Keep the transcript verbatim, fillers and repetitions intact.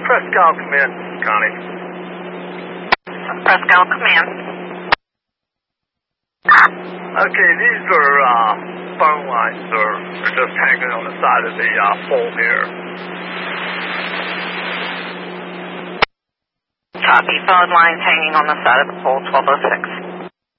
Prescal, come in, Connie. Prescal, come in. Okay, these are uh, phone lines, sir. They're just hanging on the side of the uh, pole here. Copy, phone lines hanging on the side of the pole, twelve oh six.